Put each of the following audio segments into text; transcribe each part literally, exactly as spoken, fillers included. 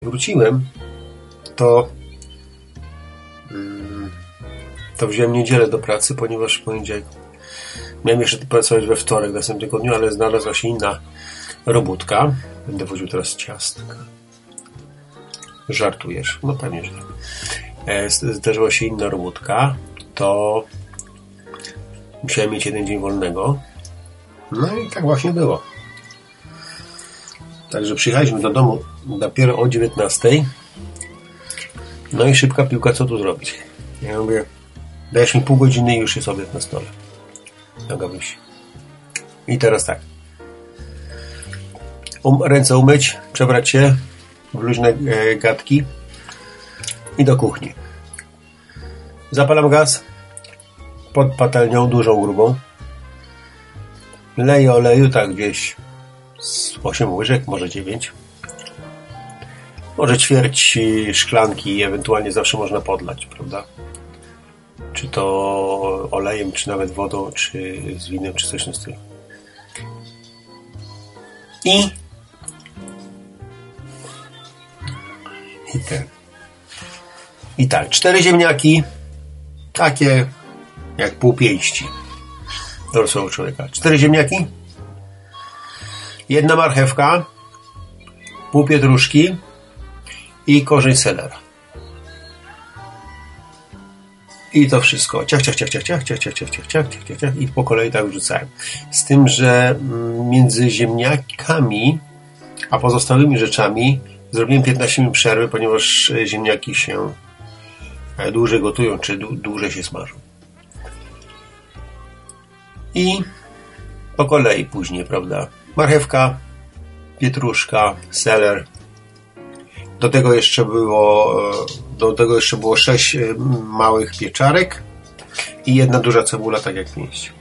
wróciłem, to to wziąłem niedzielę do pracy, ponieważ w poniedziałek miałem jeszcze pracować we wtorek w następnym tygodniu, ale znalazła się inna robótka. Będę woził teraz ciastka. Żartujesz? No pewnie, że tak. Zdarzyła się inna robótka, to musiałem mieć jeden dzień wolnego. No i tak właśnie było. Także przyjechaliśmy do domu dopiero o dziewiętnastej. No i szybka piłka, co tu zrobić? Ja mówię, dajesz mi pół godziny i już jest obiad na stole. Na Gabrysi. I teraz tak. Um, ręce umyć, przebrać się w luźne e, gadki i do kuchni. Zapalam gaz pod patelnią, dużą, grubą. Leję oleju, tak gdzieś z osiem łyżek, może dziewięć. Może ćwierć szklanki, ewentualnie zawsze można podlać, prawda? Czy to olejem, czy nawet wodą, czy z winem, czy coś w tym stylu. I i ten. I tak, cztery ziemniaki, takie jak pół pięści dorosłego człowieka. Cztery ziemniaki, jedna marchewka, pół pietruszki i korzeń selera. I to wszystko. Ciach, ciach, ciach, ciach, ciach, ciach, ciach, ciach, ciach, ciach, ciach, ciach, ciach. I po kolei tak wrzucałem. Z tym, że między ziemniakami a pozostałymi rzeczami zrobiłem piętnaście minut przerwy, ponieważ ziemniaki się dłużej gotują, czy dłużej się smażą. I po kolei później, prawda? Marchewka, pietruszka, seler. Do tego jeszcze było do tego jeszcze było sześć małych pieczarek i jedna duża cebula, tak jak pięść.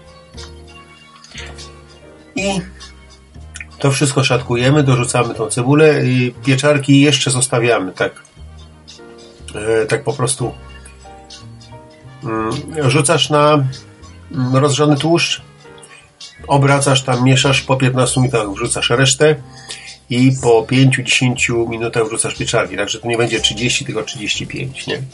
I to wszystko szatkujemy, dorzucamy tą cebulę i pieczarki jeszcze zostawiamy tak tak po prostu rzucasz na rozgrzany tłuszcz, obracasz tam, mieszasz, po piętnastu minutach wrzucasz resztę i po pięć do dziesięciu minutach wrzucasz pieczarki, także to nie będzie trzydzieści, tylko trzydzieści pięć, nie?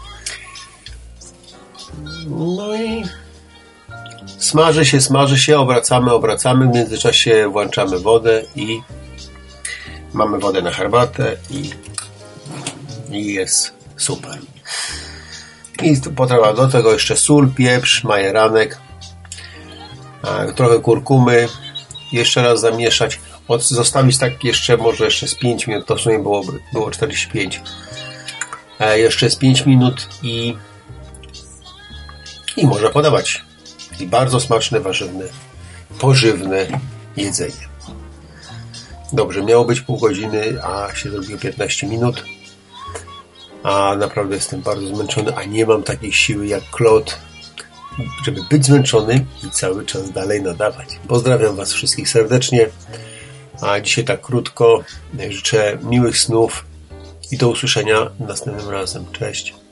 No i smaży się, smaży się, obracamy, obracamy, w międzyczasie włączamy wodę i mamy wodę na herbatę i, i jest super. I potrzeba do tego jeszcze sól, pieprz, majeranek, trochę kurkumy, jeszcze raz zamieszać, zostawić tak jeszcze, może jeszcze z pięć minut, to w sumie było, było czterdzieści pięć, e, jeszcze z pięć minut i i można podawać. I bardzo smaczne, warzywne, pożywne jedzenie. Dobrze, miało być pół godziny, a się zrobiło piętnaście minut, a naprawdę jestem bardzo zmęczony, a nie mam takiej siły jak Claude, żeby być zmęczony i cały czas dalej nadawać. Pozdrawiam Was wszystkich serdecznie, a dzisiaj tak krótko. Życzę miłych snów i do usłyszenia następnym razem. Cześć.